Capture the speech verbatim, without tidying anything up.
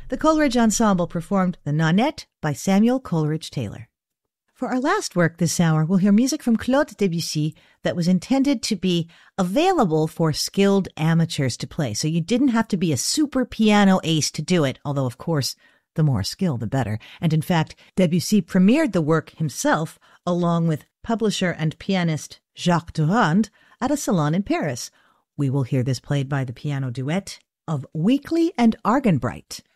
The Coleridge Ensemble performed The Nonette by Samuel Coleridge Taylor. For our last work this hour, we'll hear music from Claude Debussy that was intended to be available for skilled amateurs to play. So you didn't have to be a super piano ace to do it, although, of course, the more skill, the better. And in fact, Debussy premiered the work himself, along with publisher and pianist Jacques Durand, at a salon in Paris. We will hear this played by the piano duet of Weekly and Arganbright.